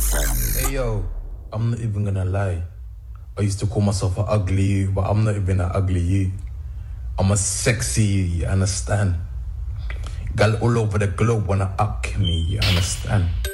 Hey yo, I'm not even gonna lie. I used to call myself an ugly you, but I'm not even an ugly you. I'm a sexy you, you understand? Gal all over the globe wanna up me, you understand?